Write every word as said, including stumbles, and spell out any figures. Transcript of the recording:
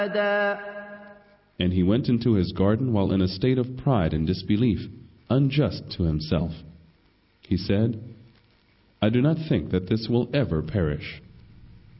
And he went into his garden while in a state of pride and disbelief, unjust to himself. He said, I do not think that this will ever perish.